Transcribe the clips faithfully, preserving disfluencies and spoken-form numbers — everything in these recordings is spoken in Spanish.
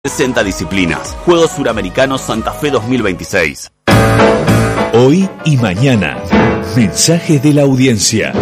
sesenta disciplinas. Juegos Suramericanos Santa Fe dos mil veintiséis. Hoy y mañana. Mensajes de la audiencia.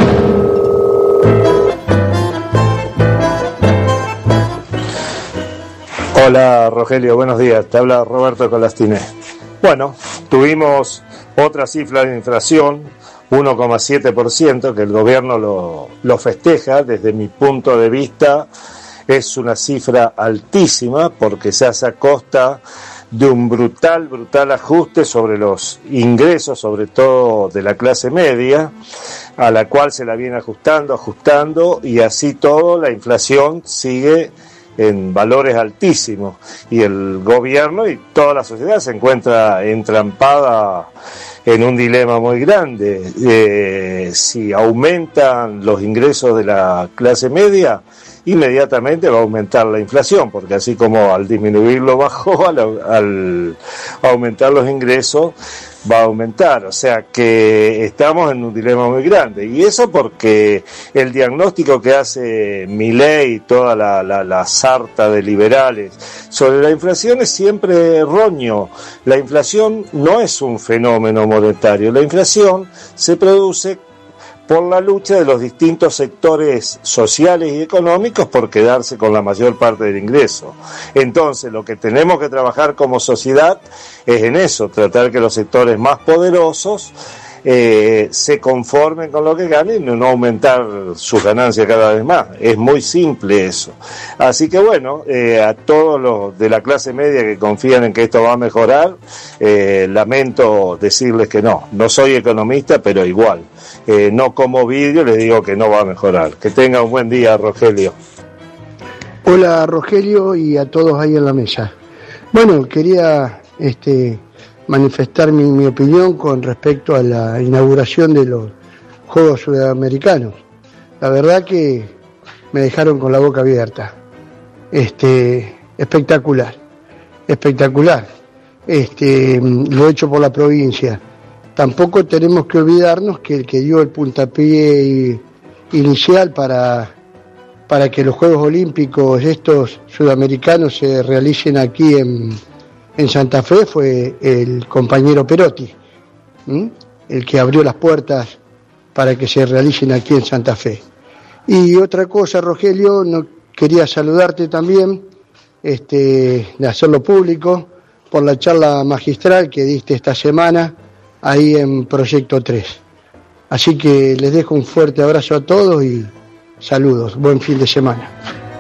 Hola Rogelio, buenos días. Te habla Roberto Colastine. Bueno, tuvimos otra cifra de inflación, uno coma siete por ciento, que el gobierno lo, lo festeja. Desde mi punto de vista es una cifra altísima porque se hace a costa de un brutal, brutal ajuste sobre los ingresos, sobre todo de la clase media, a la cual se la viene ajustando, ajustando, y así todo la inflación sigue en valores altísimos, y el gobierno y toda la sociedad se encuentra entrampada en un dilema muy grande. Eh, si aumentan los ingresos de la clase media, inmediatamente va a aumentar la inflación, porque así como al disminuirlo bajó, al, al aumentar los ingresos va a aumentar. O sea que estamos en un dilema muy grande, y eso porque el diagnóstico que hace Milei y toda la, la, la sarta de liberales sobre la inflación es siempre erróneo. La inflación no es un fenómeno monetario, la inflación se produce por la lucha de los distintos sectores sociales y económicos por quedarse con la mayor parte del ingreso. Entonces, lo que tenemos que trabajar como sociedad es en eso, tratar que los sectores más poderosos eh, se conformen con lo que ganen y no aumentar sus ganancias cada vez más. Es muy simple eso. Así que bueno, eh, a todos los de la clase media que confían en que esto va a mejorar, eh, lamento decirles que no. No soy economista, pero igual. Eh, no como vidrio, les digo que no va a mejorar. Que tenga un buen día, Rogelio. Hola, Rogelio, y a todos ahí en la mesa. Bueno, quería este, manifestar mi, mi opinión con respecto a la inauguración de los Juegos Sudamericanos. La verdad que me dejaron con la boca abierta. Este, espectacular, espectacular. Este, lo hecho por la provincia. Tampoco tenemos que olvidarnos que el que dio el puntapié inicial para, para que los Juegos Olímpicos estos sudamericanos se realicen aquí en, en Santa Fe fue el compañero Perotti, ¿m? el que abrió las puertas para que se realicen aquí en Santa Fe. Y otra cosa, Rogelio, no quería saludarte también, este, de hacerlo público, por la charla magistral que diste esta semana ahí en Proyecto tres. Así que les dejo un fuerte abrazo a todos y saludos. Buen fin de semana.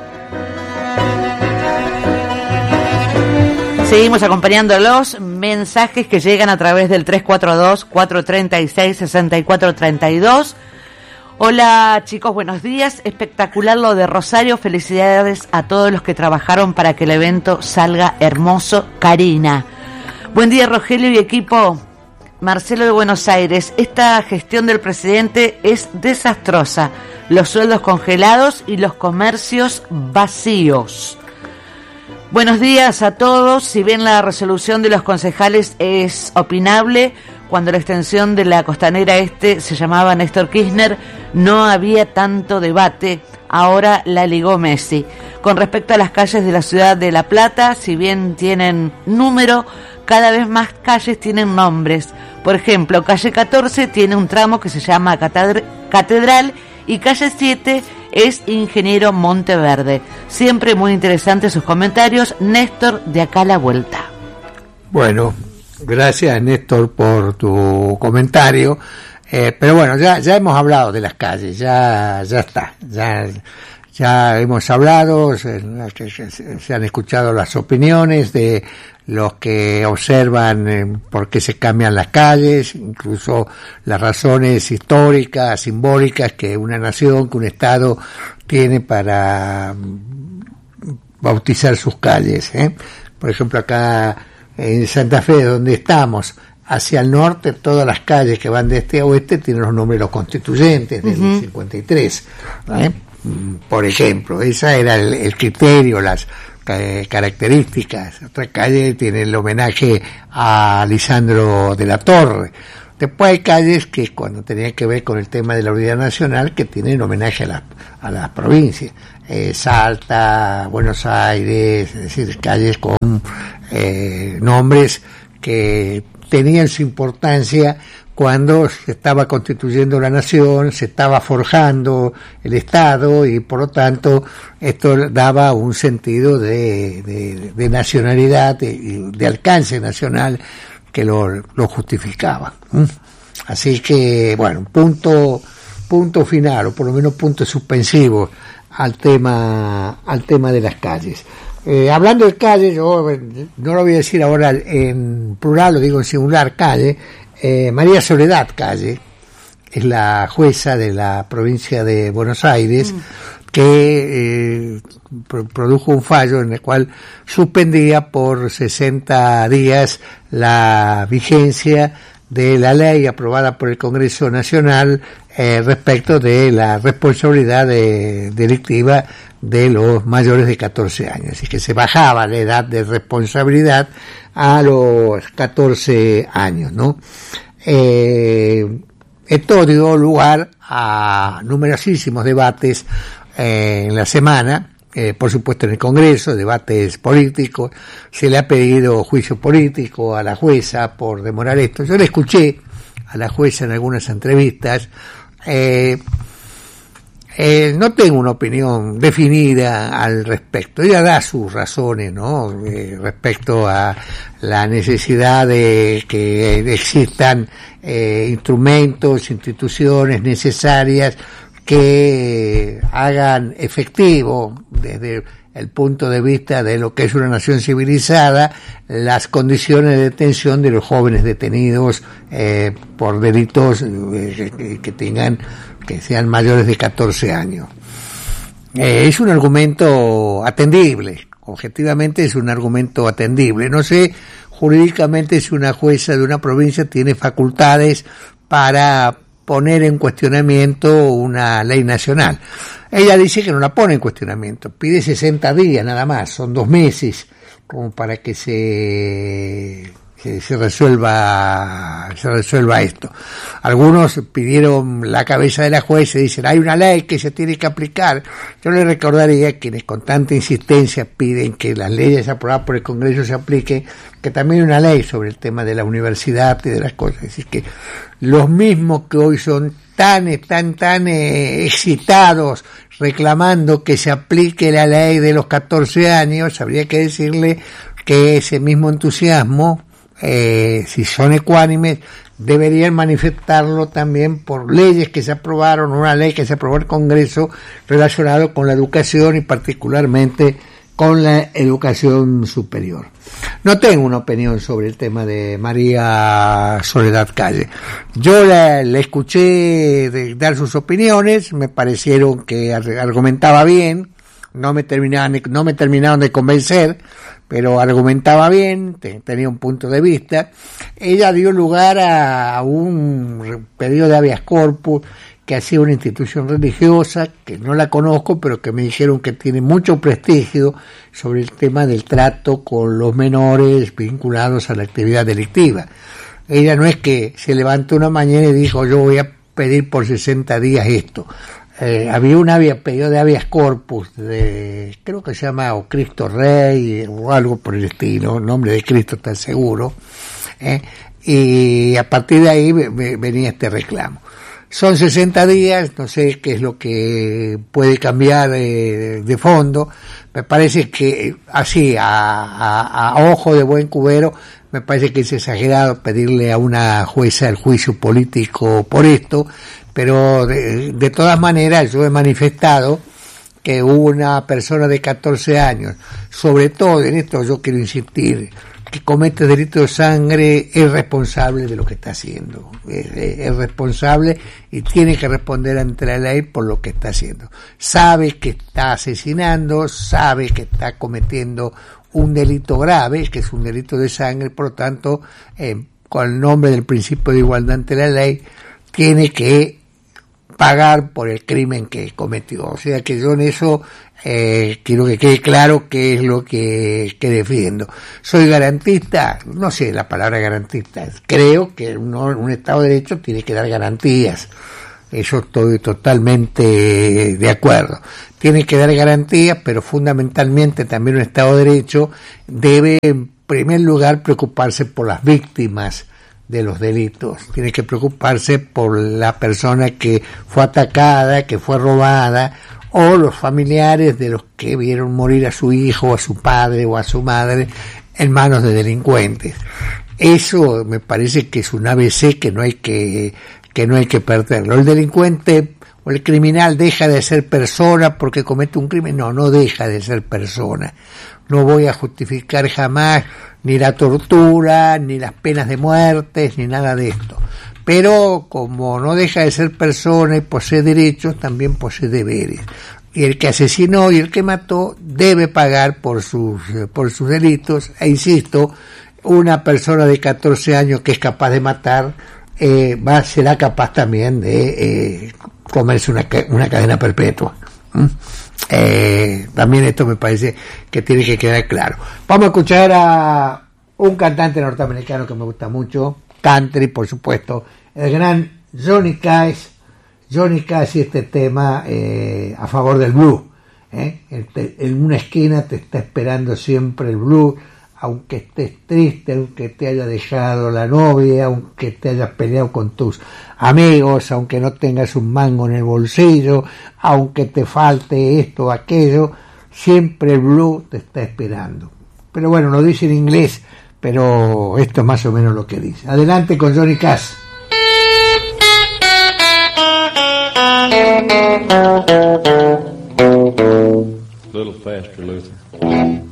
Seguimos acompañando los mensajes que llegan a través del tres cuatro dos, cuatro tres seis, seis cuatro tres dos. Hola chicos, buenos días. Espectacular lo de Rosario. Felicidades a todos los que trabajaron para que el evento salga hermoso. Karina. Buen día, Rogelio y equipo. Marcelo de Buenos Aires, esta gestión del presidente es desastrosa, los sueldos congelados y los comercios vacíos. Buenos días a todos. Si bien la resolución de los concejales es opinable, cuando la extensión de la Costanera Este se llamaba Néstor Kirchner, no había tanto debate. Ahora la ligó Messi. Con respecto a las calles de la ciudad de La Plata, si bien tienen número, cada vez más calles tienen nombres. Por ejemplo, calle catorce tiene un tramo que se llama Catedral y calle siete es Ingeniero Monteverde. Siempre muy interesantes sus comentarios. Néstor, de acá a la vuelta. Bueno, gracias Néstor por tu comentario. Eh, pero bueno, ya ya hemos hablado de las calles, ya ya está, ya ya hemos hablado, se, se, se han escuchado las opiniones de los que observan eh, por qué se cambian las calles, incluso las razones históricas, simbólicas que una nación, que un Estado tiene para bautizar sus calles, ¿eh? Por ejemplo, acá en Santa Fe, donde estamos, hacia el norte, todas las calles que van de este a oeste tienen los nombres de los constituyentes del uh-huh. cincuenta y tres, ¿eh? Por ejemplo, ese era el, el criterio, las eh, características. Otra calle tiene el homenaje a Lisandro de la Torre. Después hay calles que cuando tenían que ver con el tema de la unidad nacional que tienen homenaje a las a las provincias, eh, Salta, Buenos Aires, es decir, calles con eh, nombres que tenían su importancia cuando se estaba constituyendo la nación, se estaba forjando el Estado y por lo tanto esto daba un sentido de, de, de nacionalidad, de, de alcance nacional que lo, lo justificaba. ¿Mm? Así que, bueno, punto, punto final, o por lo menos punto suspensivo al tema, al tema de las calles. Eh, hablando de calles, yo no lo voy a decir ahora en plural, lo digo en singular, calle. Eh, María Soledad Calle es la jueza de la provincia de Buenos Aires, mm. que eh, pro- produjo un fallo en el cual suspendía por sesenta días la vigencia de la ley aprobada por el Congreso Nacional eh, respecto de la responsabilidad de, delictiva de los mayores de catorce años. Así que se bajaba la edad de responsabilidad a los catorce años, ¿no? Eh, esto dio lugar a numerosísimos debates eh, en la semana, eh, por supuesto en el Congreso, debates políticos. Se le ha pedido juicio político a la jueza por demorar esto. Yo le escuché a la jueza en algunas entrevistas. Eh, Eh, no tengo una opinión definida al respecto. Ella da sus razones, ¿no? Eh, respecto a la necesidad de que existan eh, instrumentos, instituciones necesarias que hagan efectivo desde el punto de vista de lo que es una nación civilizada las condiciones de detención de los jóvenes detenidos eh, por delitos eh, que, que tengan que sean mayores de catorce años. Eh, es un argumento atendible, objetivamente es un argumento atendible. No sé jurídicamente si una jueza de una provincia tiene facultades para poner en cuestionamiento una ley nacional. Ella dice que no la pone en cuestionamiento, pide sesenta días nada más, son dos meses como para que se que se resuelva se resuelva esto. Algunos pidieron la cabeza de la jueza y dicen hay una ley que se tiene que aplicar. Yo les recordaría a quienes con tanta insistencia piden que las leyes aprobadas por el Congreso se apliquen, que también hay una ley sobre el tema de la universidad y de las cosas. Es decir, que los mismos que hoy son tan, tan, tan eh, excitados reclamando que se aplique la ley de los catorce años, habría que decirle que ese mismo entusiasmo, Eh, si son ecuánimes, deberían manifestarlo también por leyes que se aprobaron, una ley que se aprobó el Congreso relacionado con la educación y particularmente con la educación superior. No tengo una opinión sobre el tema de María Soledad Calle. Yo la, la escuché de, dar sus opiniones, me parecieron que argumentaba bien, no me terminaban, no me terminaron de convencer, pero argumentaba bien, te, tenía un punto de vista. Ella dio lugar a, a un pedido de habeas corpus que hacía una institución religiosa, que no la conozco, pero que me dijeron que tiene mucho prestigio sobre el tema del trato con los menores vinculados a la actividad delictiva. Ella no es que se levantó una mañana y dijo yo voy a pedir por sesenta días esto. Eh, había un había pedido de habeas corpus de, creo que se llama o Cristo Rey o algo por el estilo, nombre de Cristo está seguro, eh, y a partir de ahí me, venía este reclamo. Son sesenta días, no sé qué es lo que puede cambiar eh, de fondo. Me parece que así a, a, a ojo de buen cubero me parece que es exagerado pedirle a una jueza el juicio político por esto, pero de, de todas maneras yo he manifestado que una persona de catorce años, sobre todo en esto yo quiero insistir, que comete delito de sangre es responsable de lo que está haciendo, es, es responsable y tiene que responder ante la ley por lo que está haciendo. Sabe que está asesinando, sabe que está cometiendo un delito grave, que es un delito de sangre, por lo tanto, eh, con el nombre del principio de igualdad ante la ley, tiene que pagar por el crimen que cometió. O sea que yo en eso eh, quiero que quede claro qué es lo que, que defiendo. ¿Soy garantista? No sé la palabra garantista. Creo que uno, un Estado de Derecho tiene que dar garantías. Eso estoy totalmente de acuerdo. Tiene que dar garantías, pero fundamentalmente también un Estado de Derecho debe en primer lugar preocuparse por las víctimas de los delitos. Tiene que preocuparse por la persona que fue atacada, que fue robada, o los familiares de los que vieron morir a su hijo, a su padre o a su madre en manos de delincuentes. Eso me parece que es un A B C que no hay que que no hay que perderlo. El delincuente o el criminal deja de ser persona porque comete un crimen. No, no deja de ser persona. No voy a justificar jamás ni la tortura, ni las penas de muerte, ni nada de esto. Pero como no deja de ser persona y posee derechos, también posee deberes. Y el que asesinó y el que mató debe pagar por sus, por sus delitos. E insisto, una persona de catorce años que es capaz de matar, Eh, va, será capaz también de eh, comerse una, una cadena perpetua. ¿Mm? Eh, también esto me parece que tiene que quedar claro. Vamos a escuchar a un cantante norteamericano que me gusta mucho, country por supuesto, el gran Johnny Cash. Johnny Cash y este tema eh, a favor del blues. ¿eh? Este, en una esquina te está esperando siempre el blues. Aunque estés triste, aunque te haya dejado la novia, aunque te hayas peleado con tus amigos, aunque no tengas un mango en el bolsillo, aunque te falte esto o aquello, siempre el blues te está esperando. Pero bueno, lo dice en inglés, pero esto es más o menos lo que dice. Adelante con Johnny Cash. Little faster, Luther.